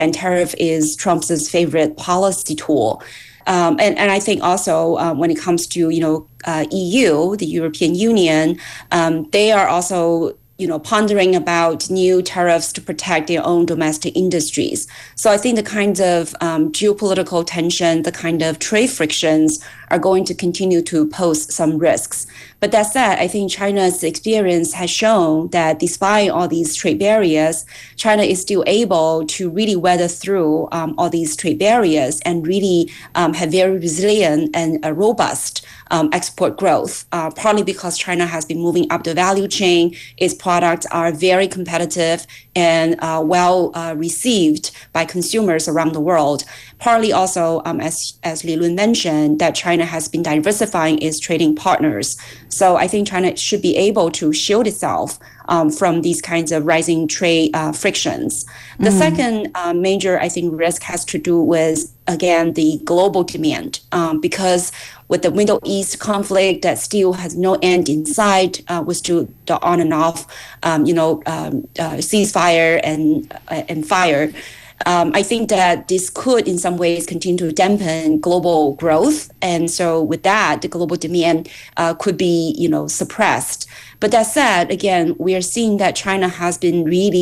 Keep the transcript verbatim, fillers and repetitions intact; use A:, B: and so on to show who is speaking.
A: and tariff is Trump's favorite policy tool. Um, and, and I think also uh, when it comes to, you know, uh, E U, the European Union, um, they are also, you know, pondering about new tariffs to protect their own domestic industries. So I think the kinds of um, geopolitical tension, the kind of trade frictions are going to continue to pose some risks. But that said, I think China's experience has shown that despite all these trade barriers, China is still able to really weather through um, all these trade barriers and really um, have very resilient and uh, robust um, export growth, uh, partly because China has been moving up the value chain. Its products are very competitive and uh, well uh, received by consumers around the world. Partly also, um, as, as Li Lun mentioned, that China has been diversifying its trading partners. So I think China should be able to shield itself um, from these kinds of rising trade uh, frictions. The mm. second uh, major, I think, risk has to do with, again, the global demand, um, because with the Middle East conflict that still has no end in sight, uh, with still the on and off, um, you know, um, uh, ceasefire and uh, and fire. Um, I think that this could, in some ways, continue to dampen global growth, and so with that, the global demand uh, could be, you know, suppressed. But that said, again, we are seeing that China has been really